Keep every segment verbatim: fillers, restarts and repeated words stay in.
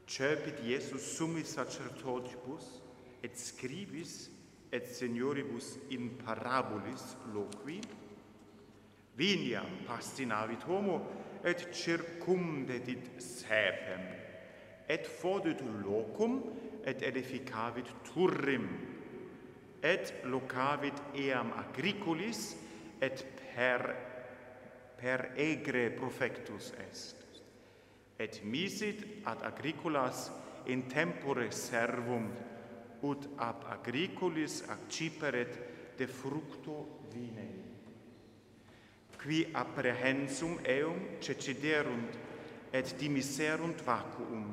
Cepit Iesus summis sacerdotibus et scribis et senioribus in parabolis loqui, viniam pastinavit homo et circumdedit saepem, et fodit locum et edificavit turrim, et locavit eam agricolis et per, per egre profectus est. Et misit ad agricolas in tempore servum, ut ab agricolis acciperet de fructo vinei. Qui apprehensum eum ceciderunt et dimiserunt vacuum.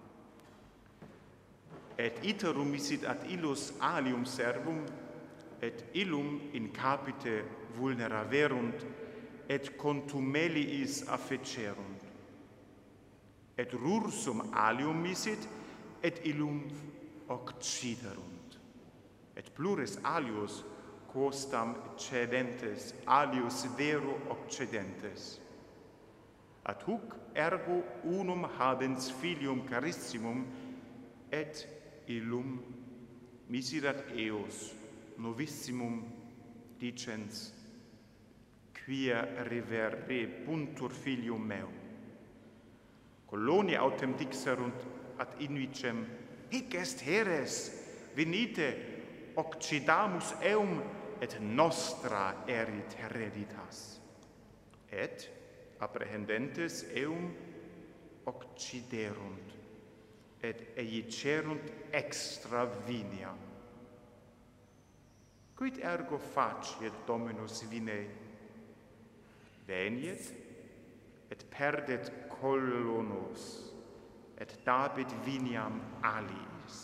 Et iterum misit ad illus alium servum, et illum in capite vulneraverunt, et contumeliis affecerunt. Et rursum alium misit, et illum occiderunt. Et plures alius quostam cedentes, alius vero occidentes. Ad huc ergo unum habens filium carissimum, et illum miserat eos novissimum dicens, quia reverre puntur filium meum. Colonia autem dixerunt ad invicem, hic est heres, venite, occidamus eum, et nostra erit hereditas. Et, apprehendentes eum, occiderunt, et eicerunt extra vinia. Quid ergo faciet Dominus vinei? Veniet, et perdet colonos, et dabit viniam aliis.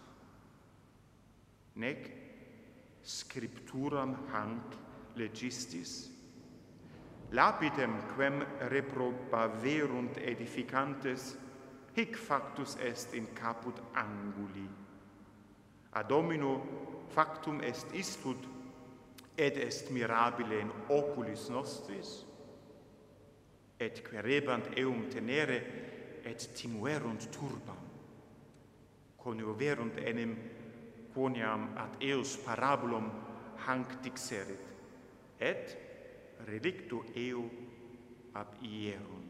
Nec scripturam hanc legistis, lapidem quem reprobaverunt edificantes, hic factus est in caput anguli. A Domino factum est istud, et est mirabile in oculis nostris, et querebant eum tenere, et timuerunt turbam. Conioverunt enim, quoniam ad eos parabolum hanc dixerit, et relicto eo ab ierum.